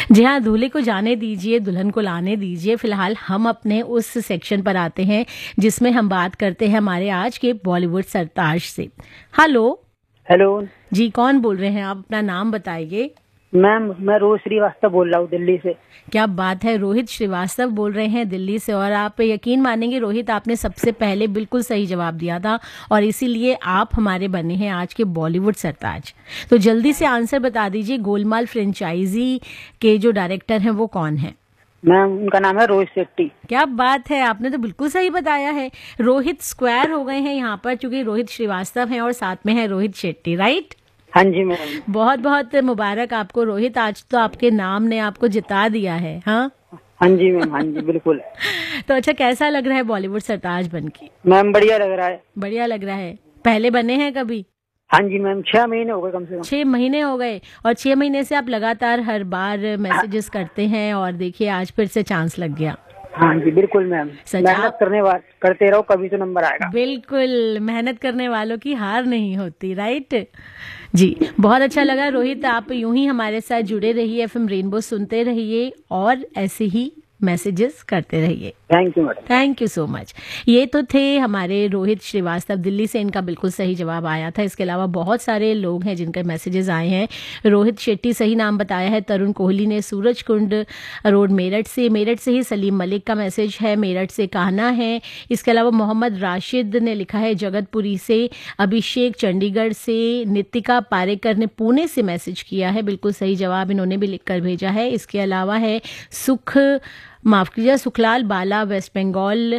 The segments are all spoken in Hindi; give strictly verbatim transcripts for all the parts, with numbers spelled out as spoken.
जी हाँ, दूल्हे को जाने दीजिए, दुल्हन को लाने दीजिए। फिलहाल हम अपने उस सेक्शन पर आते हैं जिसमें हम बात करते हैं हमारे आज के बॉलीवुड सरताज से। हेलो। हेलो जी, कौन बोल रहे हैं आप? अपना नाम बताइए। मैम, मैं रोहित श्रीवास्तव बोल रहा हूँ दिल्ली से। क्या बात है, रोहित श्रीवास्तव बोल रहे हैं दिल्ली से। और आप यकीन मानेंगे रोहित, आपने सबसे पहले बिल्कुल सही जवाब दिया था और इसीलिए आप हमारे बने हैं आज के बॉलीवुड सरताज। तो जल्दी से आंसर बता दीजिए, गोलमाल फ्रेंचाइजी के जो डायरेक्टर हैं वो कौन है? मैम, उनका नाम है रोहित शेट्टी। क्या बात है, आपने तो बिल्कुल सही बताया है। रोहित स्क्वायर हो गए हैं यहाँ पर, क्योंकि रोहित श्रीवास्तव हैं और साथ में है रोहित शेट्टी, राइट? हाँ जी मैम। बहुत बहुत मुबारक आपको रोहित, आज तो आपके नाम ने आपको जिता दिया है। हाँ हाँ जी मैम, हाँ जी बिल्कुल। तो अच्छा, कैसा लग रहा है बॉलीवुड सरताज बनके? मैम बढ़िया लग रहा है। बढ़िया लग रहा है। पहले बने हैं कभी? हाँ जी मैम, छह महीने हो गए कम से कम। छह महीने हो गए और छह महीने से आप लगातार हर बार मैसेजेस करते हैं और देखिए आज फिर से चांस लग गया। हाँ जी बिल्कुल मैम, मेहनत करने वाल करते रहो, कभी तो नंबर आएगा। बिल्कुल, मेहनत करने वालों की हार नहीं होती, राइट? जी, बहुत अच्छा लगा रोहित, आप यूं ही हमारे साथ जुड़े रहिए, एफएम रेनबो सुनते रहिए और ऐसे ही मैसेजेस करते रहिए। Thank you madam. Thank you so much. ये तो थे हमारे रोहित श्रीवास्तव दिल्ली से, इनका बिल्कुल सही जवाब आया था। इसके अलावा बहुत सारे लोग हैं जिनके मैसेजेस आए हैं। रोहित शेट्टी सही नाम बताया है। तरुण कोहली ने सूरज कुंड रोड मेरठ से, मेरठ से ही सलीम मलिक का मैसेज है, मेरठ से कहना है। इसके अलावा मोहम्मद राशिद ने लिखा है जगतपुरी से। अभिषेक चंडीगढ़ से। नितिका पारेकर ने पुणे से मैसेज किया है, बिल्कुल सही जवाब इन्होंने भी लिखकर भेजा है। इसके अलावा है सुख माफ कीजिए सुखलाल बाला वेस्ट बंगाल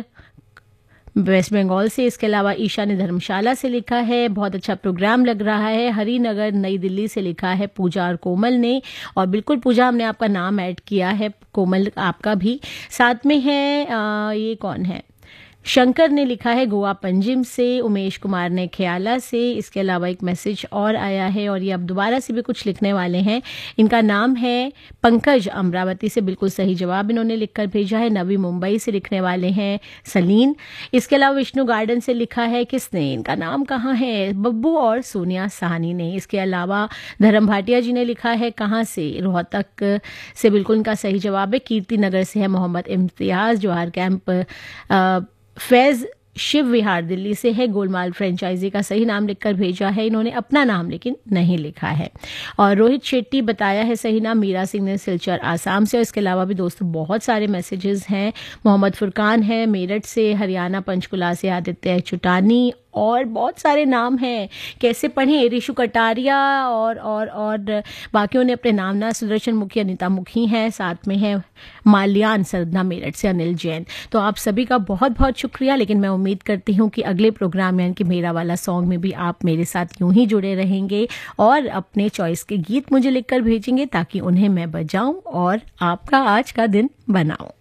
वेस्ट बंगाल से। इसके अलावा ईशा ने धर्मशाला से लिखा है, बहुत अच्छा प्रोग्राम लग रहा है। हरिनगर नई दिल्ली से लिखा है पूजा और कोमल ने, और बिल्कुल पूजा हमने आपका नाम ऐड किया है, कोमल आपका भी साथ में है। आ, ये कौन है? शंकर ने लिखा है गोवा पंजिम से। उमेश कुमार ने ख्याला से। इसके अलावा एक मैसेज और आया है और ये अब दोबारा से भी कुछ लिखने वाले हैं। इनका नाम है पंकज, अमरावती से, बिल्कुल सही जवाब इन्होंने लिखकर भेजा है। नवी मुंबई से लिखने वाले हैं सलीन। इसके अलावा विष्णु गार्डन से लिखा है किसने, इनका नाम कहाँ है? बब्बू और सोनिया साहनी ने। इसके अलावा धर्म भाटिया जी ने लिखा है कहाँ से, रोहतक से, बिल्कुल इनका सही जवाब है। कीर्ति नगर से है मोहम्मद इम्तियाज, जवाहर कैंप आ, फैज शिव विहार दिल्ली से है। गोलमाल फ्रेंचाइजी का सही नाम लिखकर भेजा है इन्होंने, अपना नाम लेकिन नहीं लिखा है। और रोहित शेट्टी बताया है सही नाम। मीरा सिंह ने सिलचर आसाम से। और इसके अलावा भी दोस्तों बहुत सारे मैसेजेस हैं। मोहम्मद फुरकान है मेरठ से। हरियाणा पंचकुला से आदित्य चुटानी, और बहुत सारे नाम हैं, कैसे पढ़ें? ऋषु कटारिया और और और बाकियों ने अपने नाम ना। सुदर्शन मुखी, अनिता मुखी हैं, साथ में है माल्यान सरदना मेरठ से, अनिल जैन। तो आप सभी का बहुत बहुत शुक्रिया। लेकिन मैं उम्मीद करती हूँ कि अगले प्रोग्राम यानी कि मेरा वाला सॉन्ग में भी आप मेरे साथ यूं ही जुड़े रहेंगे और अपने चॉइस के गीत मुझे लिखकर भेजेंगे ताकि उन्हें मैं बजाऊं और आपका आज का दिन बनाऊं।